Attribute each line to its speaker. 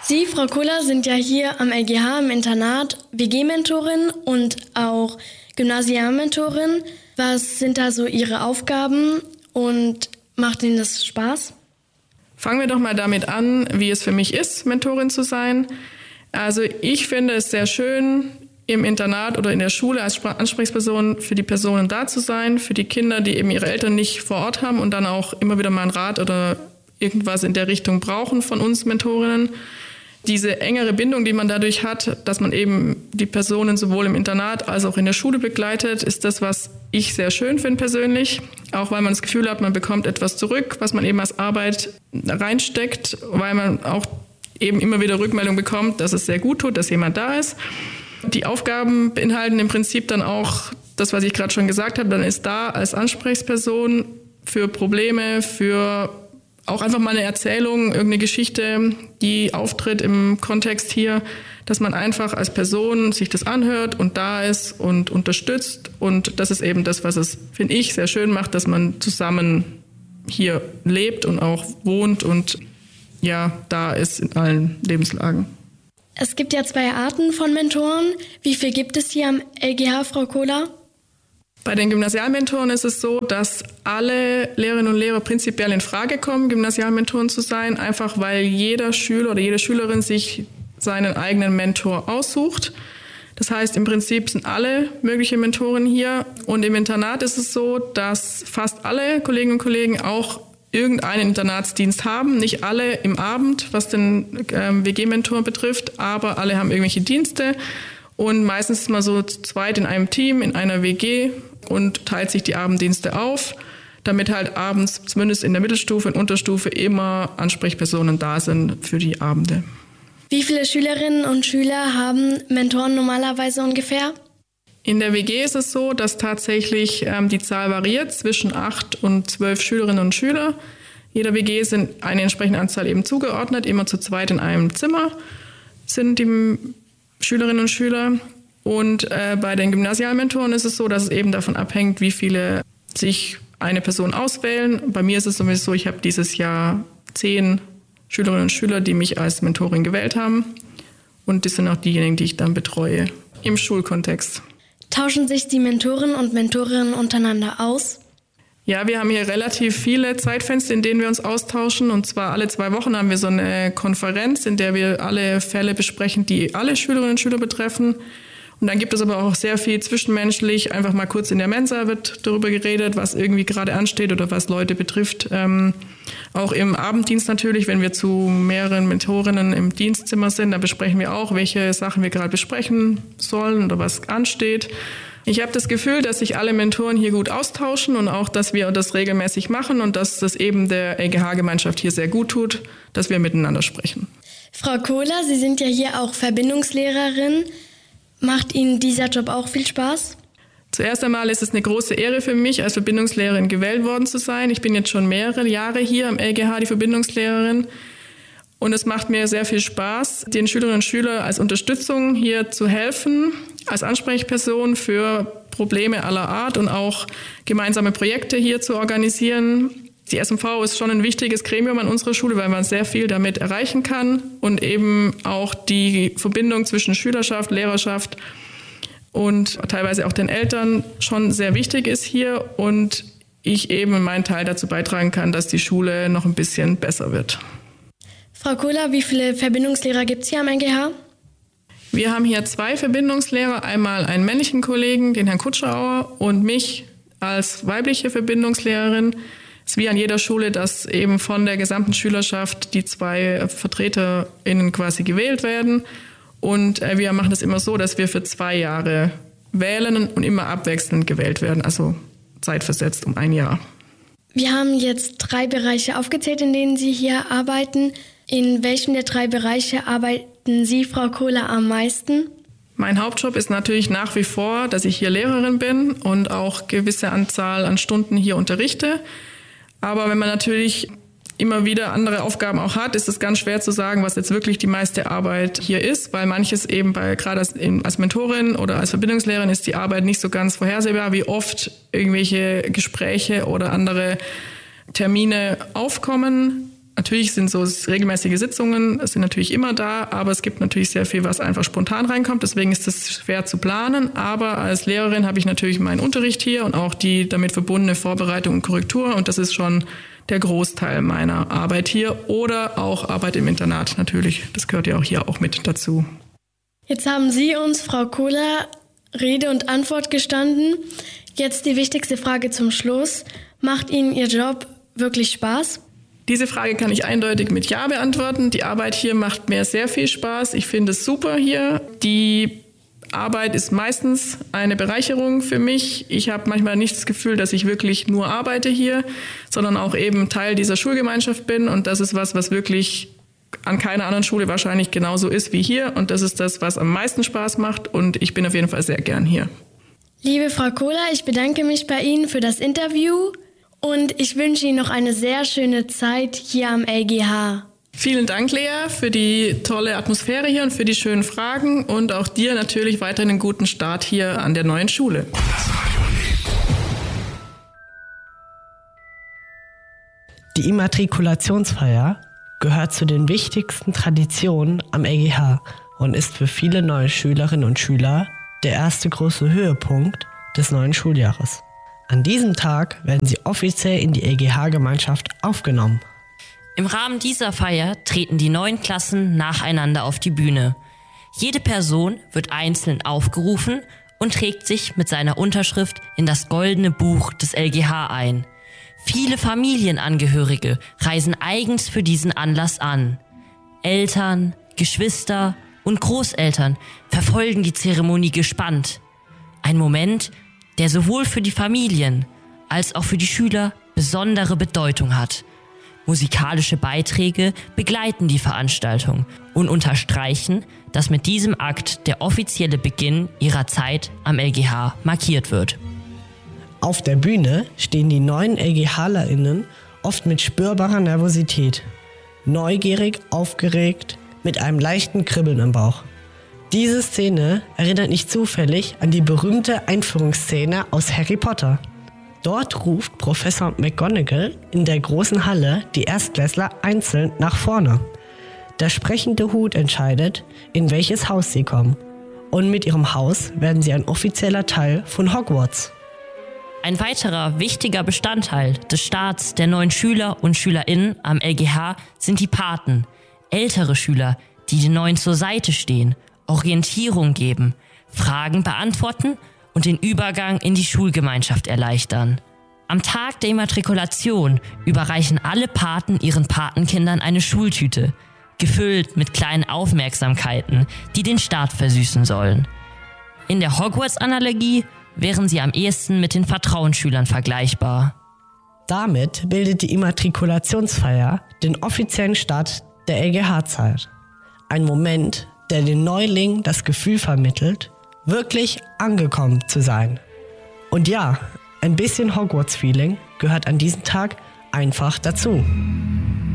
Speaker 1: Sie, Frau Kohler, sind ja hier am LGH im Internat WG-Mentorin und auch Gymnasialmentorin. Was sind da so Ihre Aufgaben und macht Ihnen das Spaß?
Speaker 2: Fangen wir doch mal damit an, wie es für mich ist, Mentorin zu sein. Also ich finde es sehr schön, im Internat oder in der Schule als Ansprechperson für die Personen da zu sein, für die Kinder, die eben ihre Eltern nicht vor Ort haben und dann auch immer wieder mal einen Rat oder irgendwas in der Richtung brauchen von uns Mentorinnen. Diese engere Bindung, die man dadurch hat, dass man eben die Personen sowohl im Internat als auch in der Schule begleitet, ist das, was ich sehr schön finde persönlich. Auch weil man das Gefühl hat, man bekommt etwas zurück, was man eben als Arbeit reinsteckt, weil man auch eben immer wieder Rückmeldung bekommt, dass es sehr gut tut, dass jemand da ist. Die Aufgaben beinhalten im Prinzip dann auch das, was ich gerade schon gesagt habe. Dann ist da als Ansprechperson für Probleme, für auch einfach mal eine Erzählung, irgendeine Geschichte, die auftritt im Kontext hier, dass man einfach als Person sich das anhört und da ist und unterstützt. Und das ist eben das, was es, finde ich, sehr schön macht, dass man zusammen hier lebt und auch wohnt und ja, da ist in allen Lebenslagen.
Speaker 1: Es gibt ja 2 Arten von Mentoren. Wie viel gibt es hier am LGH, Frau Kohler?
Speaker 2: Bei den Gymnasialmentoren ist es so, dass alle Lehrerinnen und Lehrer prinzipiell in Frage kommen, Gymnasialmentoren zu sein, einfach weil jeder Schüler oder jede Schülerin sich seinen eigenen Mentor aussucht. Das heißt, im Prinzip sind alle mögliche Mentoren hier. Und im Internat ist es so, dass fast alle Kolleginnen und Kollegen auch irgendeinen Internatsdienst haben. Nicht alle im Abend, was den WG-Mentor betrifft, aber alle haben irgendwelche Dienste. Und meistens ist man so zu zweit in einem Team, in einer WG und teilt sich die Abenddienste auf, damit halt abends, zumindest in der Mittelstufe und Unterstufe, immer Ansprechpersonen da sind für die Abende.
Speaker 1: Wie viele Schülerinnen und Schüler haben Mentoren normalerweise ungefähr?
Speaker 2: In der WG ist es so, dass tatsächlich die Zahl variiert zwischen 8 und 12 Schülerinnen und Schüler. Jeder WG sind eine entsprechende Anzahl eben zugeordnet, immer zu zweit in einem Zimmer sind die Schülerinnen und Schüler. Und bei den Gymnasialmentoren ist es so, dass es eben davon abhängt, wie viele sich eine Person auswählen. Bei mir ist es sowieso so, ich habe dieses Jahr 10 Schülerinnen und Schüler, die mich als Mentorin gewählt haben. Und das sind auch diejenigen, die ich dann betreue im Schulkontext.
Speaker 1: Tauschen sich die Mentoren und Mentorinnen untereinander aus?
Speaker 2: Ja, wir haben hier relativ viele Zeitfenster, in denen wir uns austauschen. Und zwar alle 2 Wochen haben wir so eine Konferenz, in der wir alle Fälle besprechen, die alle Schülerinnen und Schüler betreffen. Und dann gibt es aber auch sehr viel zwischenmenschlich. Einfach mal kurz in der Mensa wird darüber geredet, was irgendwie gerade ansteht oder was Leute betrifft. Auch im Abenddienst natürlich, wenn wir zu mehreren Mentorinnen im Dienstzimmer sind, dann besprechen wir auch, welche Sachen wir gerade besprechen sollen oder was ansteht. Ich habe das Gefühl, dass sich alle Mentoren hier gut austauschen und auch, dass wir das regelmäßig machen und dass das eben der LGH-Gemeinschaft hier sehr gut tut, dass wir miteinander sprechen.
Speaker 1: Frau Kohler, Sie sind ja hier auch Verbindungslehrerin. Macht Ihnen dieser Job auch viel Spaß?
Speaker 2: Zuerst einmal ist es eine große Ehre für mich, als Verbindungslehrerin gewählt worden zu sein. Ich bin jetzt schon mehrere Jahre hier am LGH, die Verbindungslehrerin. Und es macht mir sehr viel Spaß, den Schülerinnen und Schülern als Unterstützung hier zu helfen, als Ansprechperson für Probleme aller Art und auch gemeinsame Projekte hier zu organisieren. Die SMV ist schon ein wichtiges Gremium an unserer Schule, weil man sehr viel damit erreichen kann und eben auch die Verbindung zwischen Schülerschaft, Lehrerschaft und teilweise auch den Eltern schon sehr wichtig ist hier und ich eben meinen Teil dazu beitragen kann, dass die Schule noch ein bisschen besser wird.
Speaker 1: Frau Kohler, wie viele Verbindungslehrer gibt es hier am LGH?
Speaker 2: Wir haben hier 2 Verbindungslehrer, einmal einen männlichen Kollegen, den Herrn Kutschauer, und mich als weibliche Verbindungslehrerin. Es ist wie an jeder Schule, dass eben von der gesamten Schülerschaft die 2 VertreterInnen quasi gewählt werden. Und wir machen das immer so, dass wir für 2 Jahre wählen und immer abwechselnd gewählt werden, also zeitversetzt um 1 Jahr.
Speaker 1: Wir haben jetzt 3 Bereiche aufgezählt, in denen Sie hier arbeiten. In welchem der 3 Bereiche arbeiten Sie, Frau Kohler, am meisten?
Speaker 2: Mein Hauptjob ist natürlich nach wie vor, dass ich hier Lehrerin bin und auch gewisse Anzahl an Stunden hier unterrichte. Aber wenn man natürlich immer wieder andere Aufgaben auch hat, ist es ganz schwer zu sagen, was jetzt wirklich die meiste Arbeit hier ist, weil manches eben gerade als Mentorin oder als Verbindungslehrerin ist die Arbeit nicht so ganz vorhersehbar, wie oft irgendwelche Gespräche oder andere Termine aufkommen. Natürlich sind so regelmäßige Sitzungen, sind natürlich immer da, aber es gibt natürlich sehr viel, was einfach spontan reinkommt. Deswegen ist es schwer zu planen. Aber als Lehrerin habe ich natürlich meinen Unterricht hier und auch die damit verbundene Vorbereitung und Korrektur. Und das ist schon der Großteil meiner Arbeit hier oder auch Arbeit im Internat natürlich. Das gehört ja auch hier auch mit dazu.
Speaker 1: Jetzt haben Sie uns, Frau Kohler, Rede und Antwort gestanden. Jetzt die wichtigste Frage zum Schluss. Macht Ihnen Ihr Job wirklich Spaß?
Speaker 2: Diese Frage kann ich eindeutig mit Ja beantworten. Die Arbeit hier macht mir sehr viel Spaß. Ich finde es super hier. Die Arbeit ist meistens eine Bereicherung für mich. Ich habe manchmal nicht das Gefühl, dass ich wirklich nur arbeite hier, sondern auch eben Teil dieser Schulgemeinschaft bin. Und das ist was wirklich an keiner anderen Schule wahrscheinlich genauso ist wie hier. Und das ist das, was am meisten Spaß macht. Und ich bin auf jeden Fall sehr gern hier.
Speaker 1: Liebe Frau Kohler, ich bedanke mich bei Ihnen für das Interview. Und ich wünsche Ihnen noch eine sehr schöne Zeit hier am LGH.
Speaker 2: Vielen Dank, Lea, für die tolle Atmosphäre hier und für die schönen Fragen. Und auch dir natürlich weiterhin einen guten Start hier an der neuen Schule.
Speaker 3: Die Immatrikulationsfeier gehört zu den wichtigsten Traditionen am LGH und ist für viele neue Schülerinnen und Schüler der erste große Höhepunkt des neuen Schuljahres. An diesem Tag werden sie offiziell in die LGH-Gemeinschaft aufgenommen.
Speaker 4: Im Rahmen dieser Feier treten die 9 Klassen nacheinander auf die Bühne. Jede Person wird einzeln aufgerufen und trägt sich mit seiner Unterschrift in das goldene Buch des LGH ein. Viele Familienangehörige reisen eigens für diesen Anlass an. Eltern, Geschwister und Großeltern verfolgen die Zeremonie gespannt. Ein Moment, der sowohl für die Familien als auch für die Schüler besondere Bedeutung hat. Musikalische Beiträge begleiten die Veranstaltung und unterstreichen, dass mit diesem Akt der offizielle Beginn ihrer Zeit am LGH markiert wird.
Speaker 3: Auf der Bühne stehen die neuen LGHlerInnen oft mit spürbarer Nervosität, neugierig, aufgeregt, mit einem leichten Kribbeln im Bauch. Diese Szene erinnert nicht zufällig an die berühmte Einführungsszene aus Harry Potter. Dort ruft Professor McGonagall in der großen Halle die Erstklässler einzeln nach vorne. Der sprechende Hut entscheidet, in welches Haus sie kommen. Und mit ihrem Haus werden sie ein offizieller Teil von Hogwarts.
Speaker 4: Ein weiterer wichtiger Bestandteil des Starts der neuen Schüler und SchülerInnen am LGH sind die Paten, ältere Schüler, die den Neuen zur Seite stehen, Orientierung geben, Fragen beantworten und den Übergang in die Schulgemeinschaft erleichtern. Am Tag der Immatrikulation überreichen alle Paten ihren Patenkindern eine Schultüte, gefüllt mit kleinen Aufmerksamkeiten, die den Start versüßen sollen. In der Hogwarts-Analogie wären sie am ehesten mit den Vertrauensschülern vergleichbar.
Speaker 3: Damit bildet die Immatrikulationsfeier den offiziellen Start der LGH-Zeit. Ein Moment, der den Neulingen das Gefühl vermittelt, wirklich angekommen zu sein. Und ja, ein bisschen Hogwarts-Feeling gehört an diesem Tag einfach dazu.